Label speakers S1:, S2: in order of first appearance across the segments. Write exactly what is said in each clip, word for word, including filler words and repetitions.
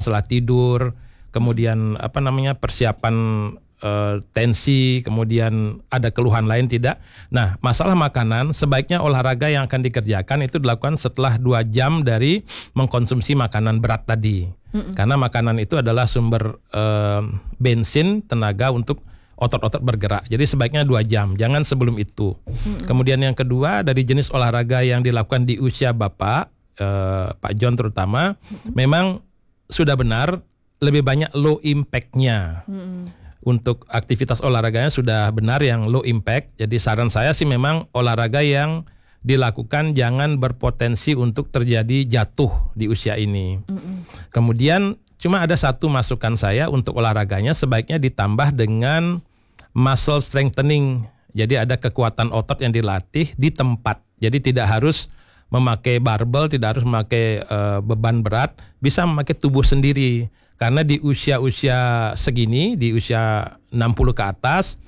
S1: masalah tidur, kemudian apa namanya persiapan uh, tensi, kemudian ada keluhan lain tidak. Nah, masalah makanan sebaiknya olahraga yang akan dikerjakan itu dilakukan setelah dua jam dari mengkonsumsi makanan berat tadi. Mm-mm. Karena makanan itu adalah sumber uh, bensin, tenaga untuk otot-otot bergerak. Jadi sebaiknya dua jam, jangan sebelum itu. Mm-mm. Kemudian yang kedua, dari jenis olahraga yang dilakukan di usia Bapak, uh, Pak John terutama, Mm-mm. memang sudah benar lebih banyak low impact-nya. Mm-mm. Untuk aktivitas olahraganya sudah benar yang low impact. Jadi saran saya sih memang olahraga yang dilakukan jangan berpotensi untuk terjadi jatuh di usia ini. Mm-mm. Kemudian cuma ada satu masukan saya untuk olahraganya sebaiknya ditambah dengan muscle strengthening. Jadi ada kekuatan otot yang dilatih di tempat. Jadi tidak harus memakai barbel, tidak harus memakai uh, beban berat, bisa memakai tubuh sendiri. Karena di usia-usia segini, di usia enam puluh ke atas,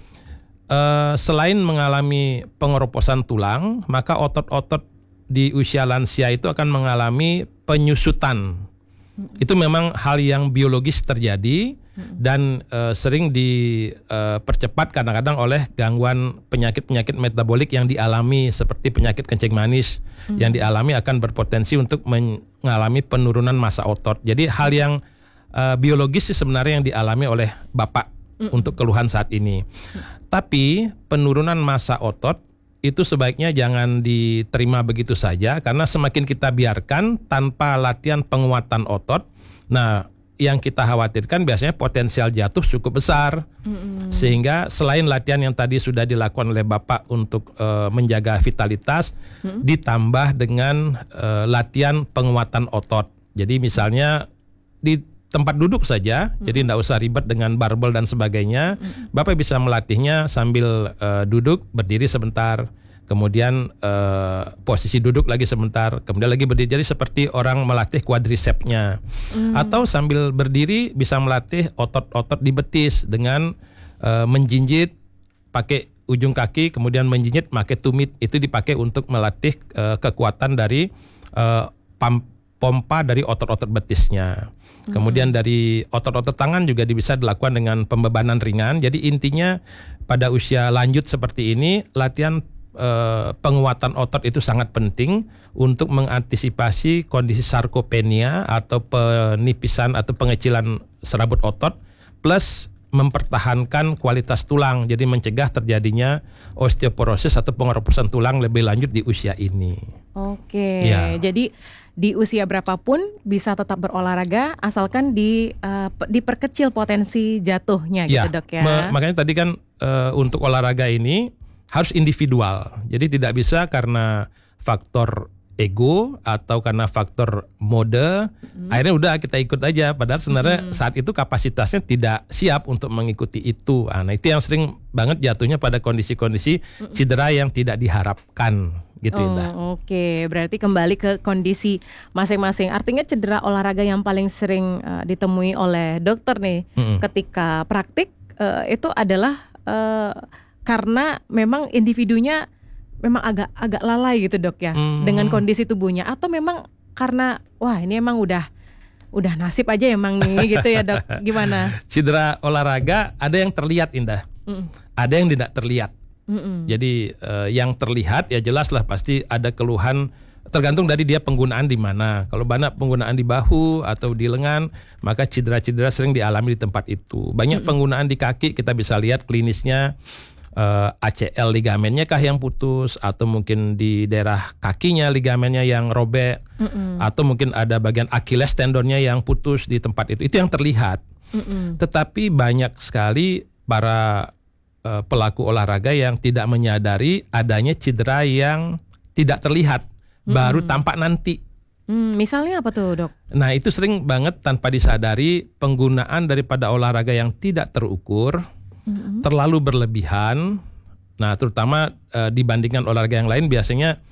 S1: uh, selain mengalami pengeroposan tulang, maka otot-otot di usia lansia itu akan mengalami penyusutan. Itu memang hal yang biologis terjadi dan uh, sering dipercepat uh, kadang-kadang oleh gangguan penyakit-penyakit metabolik yang dialami seperti penyakit kencing manis hmm. yang dialami akan berpotensi untuk mengalami penurunan massa otot. Jadi hal yang uh, biologis sih sebenarnya yang dialami oleh Bapak hmm. untuk keluhan saat ini. Hmm. Tapi penurunan massa otot itu sebaiknya jangan diterima begitu saja karena semakin kita biarkan tanpa latihan penguatan otot, nah yang kita khawatirkan biasanya potensial jatuh cukup besar. Mm-hmm. Sehingga selain latihan yang tadi sudah dilakukan oleh Bapak untuk uh, menjaga vitalitas, mm-hmm. ditambah dengan uh, latihan penguatan otot. Jadi misalnya di tempat duduk saja, mm-hmm. jadi tidak usah ribet dengan barbel dan sebagainya. Mm-hmm. Bapak bisa melatihnya sambil uh, duduk, berdiri sebentar, kemudian uh, posisi duduk lagi sebentar, kemudian lagi berdiri. Jadi seperti orang melatih quadricepsnya. Mm-hmm. Atau sambil berdiri bisa melatih otot-otot di betis dengan uh, menjinjit, pakai ujung kaki, kemudian menjinjit, pakai tumit. Itu dipakai untuk melatih uh, kekuatan dari uh, pam- pompa dari otot-otot betisnya. Kemudian dari otot-otot tangan juga bisa dilakukan dengan pembebanan ringan. Jadi intinya pada usia lanjut seperti ini latihan eh, penguatan otot itu sangat penting untuk mengantisipasi kondisi sarkopenia atau penipisan atau pengecilan serabut otot plus mempertahankan kualitas tulang. Jadi mencegah terjadinya osteoporosis atau pengeroposan tulang lebih lanjut di usia ini.
S2: Oke, ya. Jadi di usia berapapun bisa tetap berolahraga asalkan di uh, diperkecil potensi jatuhnya gitu ya, dok ya.
S1: Me- makanya tadi kan uh, untuk olahraga ini harus individual. Jadi tidak bisa karena faktor ego atau karena faktor mode, hmm. akhirnya udah kita ikut aja. Padahal sebenarnya hmm. saat itu kapasitasnya tidak siap untuk mengikuti itu. Nah itu yang sering banget jatuhnya pada kondisi-kondisi hmm. cedera yang tidak diharapkan. Gitu
S2: oh,
S1: Oke,
S2: okay. Berarti kembali ke kondisi masing-masing. Artinya cedera olahraga yang paling sering uh, ditemui oleh dokter nih hmm. ketika praktik uh, itu adalah uh, karena memang individunya memang agak agak lalai gitu dok ya hmm. dengan kondisi tubuhnya, atau memang karena wah ini emang udah udah nasib aja emang nih gitu ya dok, gimana?
S1: Cedera olahraga ada yang terlihat Indah, mm. ada yang tidak terlihat. Mm-mm. Jadi uh, yang terlihat ya jelas lah pasti ada keluhan, tergantung dari dia penggunaan di mana. Kalau banyak penggunaan di bahu atau di lengan, maka cedera-cedera sering dialami di tempat itu. Banyak Mm-mm. penggunaan di kaki, kita bisa lihat klinisnya. Uh, A C L ligamennya kah yang putus, atau mungkin di daerah kakinya ligamennya yang robek, Mm-mm. atau mungkin ada bagian Achilles tendonnya yang putus di tempat itu. Itu yang terlihat. Mm-mm. Tetapi banyak sekali para uh, pelaku olahraga yang tidak menyadari adanya cedera yang tidak terlihat, Mm-mm. baru tampak nanti.
S2: Hmm, misalnya apa tuh dok?
S1: Nah itu sering banget tanpa disadari penggunaan daripada olahraga yang tidak terukur, Mm-hmm. terlalu berlebihan. Nah terutama uh, dibandingkan olahraga yang lain, biasanya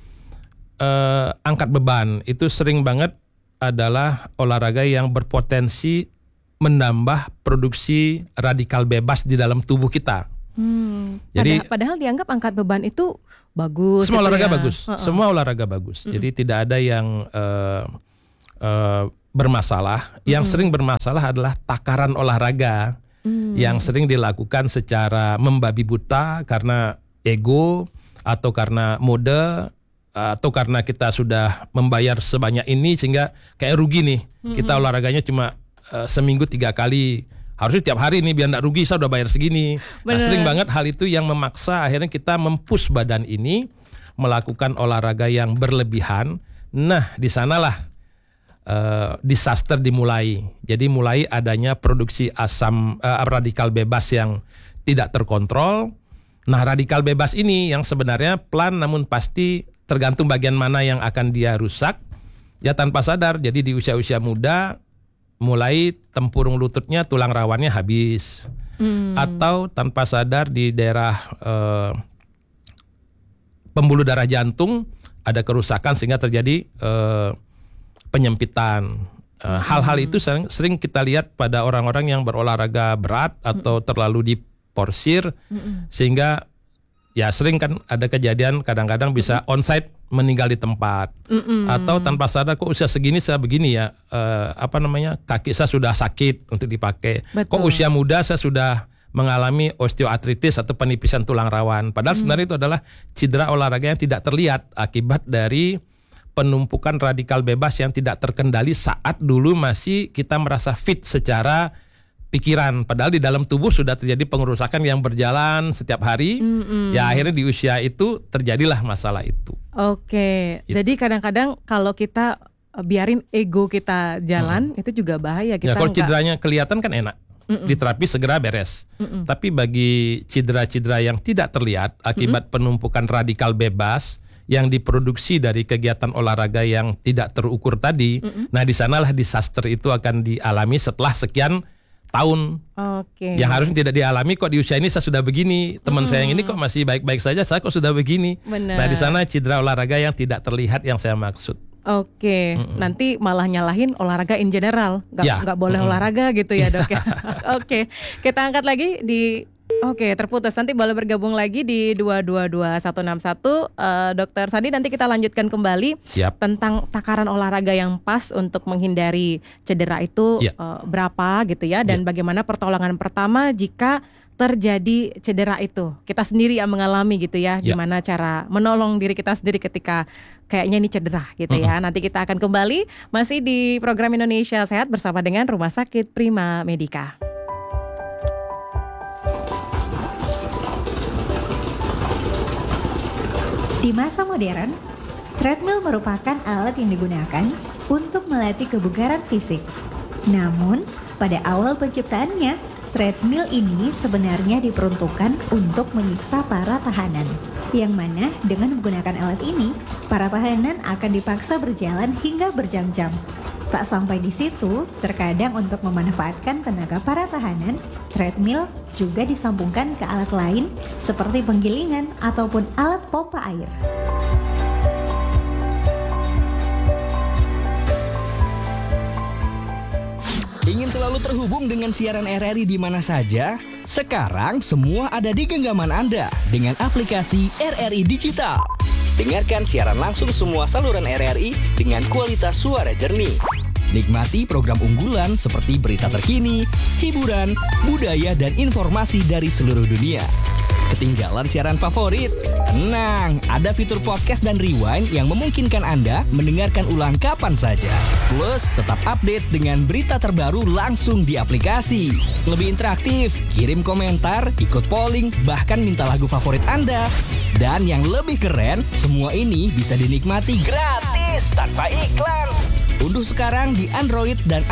S1: uh, angkat beban itu sering banget adalah olahraga yang berpotensi menambah produksi radikal bebas di dalam tubuh kita.
S2: Hmm, Jadi padahal, padahal dianggap angkat beban itu bagus.
S1: Semua
S2: gitu
S1: olahraga
S2: ya.
S1: bagus,
S2: uh-uh.
S1: semua olahraga bagus. Mm-hmm. Jadi tidak ada yang uh, uh, bermasalah. Yang hmm. sering bermasalah adalah takaran olahraga hmm. yang sering dilakukan secara membabi buta karena ego atau karena mode atau karena kita sudah membayar sebanyak ini sehingga kayak rugi nih. Hmm. Kita olahraganya cuma uh, seminggu tiga kali. Harusnya tiap hari nih biar nggak rugi, saya udah bayar segini. Nah, sering banget hal itu yang memaksa akhirnya kita mempush badan ini melakukan olahraga yang berlebihan. Nah, di sanalah uh, disaster dimulai. Jadi mulai adanya produksi asam uh, radikal bebas yang tidak terkontrol. Nah, radikal bebas ini yang sebenarnya pelan namun pasti tergantung bagian mana yang akan dia rusak. Ya tanpa sadar. Jadi di usia-usia muda mulai tempurung lututnya, tulang rawannya habis. Hmm. Atau tanpa sadar di daerah uh, pembuluh darah jantung ada kerusakan sehingga terjadi uh, penyempitan. Uh, hal-hal itu sering, sering kita lihat pada orang-orang yang berolahraga berat atau terlalu diporsir, hmm. sehingga ya sering kan ada kejadian kadang-kadang bisa onsite meninggal di tempat. Mm-mm. Atau tanpa sadar kok usia segini saya begini ya, uh, apa namanya, kaki saya sudah sakit untuk dipakai. Betul. Kok usia muda saya sudah mengalami osteoartritis atau penipisan tulang rawan. Padahal mm. sebenarnya itu adalah cedera olahraga yang tidak terlihat akibat dari penumpukan radikal bebas yang tidak terkendali saat dulu masih kita merasa fit secara pikiran, padahal di dalam tubuh sudah terjadi pengerusakan yang berjalan setiap hari. Mm-hmm. Ya akhirnya di usia itu terjadilah masalah itu.
S2: Oke, gitu. Jadi kadang-kadang kalau kita biarin ego kita jalan, mm-hmm. itu juga bahaya. Kita
S1: ya, kalau
S2: enggak...
S1: cederanya kelihatan kan enak, mm-hmm. di terapi segera beres. Mm-hmm. Tapi bagi cedera-cedera yang tidak terlihat akibat mm-hmm. penumpukan radikal bebas yang diproduksi dari kegiatan olahraga yang tidak terukur tadi, mm-hmm. nah di sanalah disaster itu akan dialami setelah sekian tahun.
S2: Oke.
S1: Yang harusnya tidak dialami kok di usia ini saya sudah begini. Teman hmm. saya yang ini kok masih baik-baik saja, saya kok sudah begini. Benar. Nah di sana cedera olahraga yang tidak terlihat yang saya maksud.
S2: Oke. Mm-mm. Nanti malah nyalahin olahraga in general, nggak ya. nggak boleh Mm-mm. olahraga gitu ya dok ya. Oke. Kita angkat lagi di. Oke, terputus. Nanti boleh bergabung lagi di dua dua dua satu enam satu. uh, Dokter Sandi, nanti kita lanjutkan kembali.
S1: Siap. Tentang
S2: takaran olahraga yang pas untuk menghindari cedera itu ya. uh, berapa gitu ya. Dan ya. bagaimana pertolongan pertama jika terjadi cedera itu. Kita sendiri yang mengalami gitu ya, ya. Gimana cara menolong diri kita sendiri ketika kayaknya ini cedera gitu mm-hmm. ya. Nanti kita akan kembali masih di program Indonesia Sehat bersama dengan Rumah Sakit Prima Medica.
S3: Di masa modern, treadmill merupakan alat yang digunakan untuk melatih kebugaran fisik. Namun, pada awal penciptaannya, treadmill ini sebenarnya diperuntukkan untuk menyiksa para tahanan. Yang mana dengan menggunakan alat ini, para tahanan akan dipaksa berjalan hingga berjam-jam. Tak sampai di situ, terkadang untuk memanfaatkan tenaga para tahanan, treadmill juga disambungkan ke alat lain seperti penggilingan ataupun alat pompa air.
S4: Ingin selalu terhubung dengan siaran R R I di mana saja? Sekarang semua ada di genggaman Anda dengan aplikasi R R I Digital. Dengarkan siaran langsung semua saluran R R I dengan kualitas suara jernih. Nikmati program unggulan seperti berita terkini, hiburan, budaya, dan informasi dari seluruh dunia. Ketinggalan siaran favorit? Tenang, ada fitur podcast dan rewind yang memungkinkan Anda mendengarkan ulang kapan saja. Plus, tetap update dengan berita terbaru langsung di aplikasi. Lebih interaktif, kirim komentar, ikut polling, bahkan minta lagu favorit Anda. Dan yang lebih keren, semua ini bisa dinikmati gratis tanpa iklan. Unduh sekarang di Android dan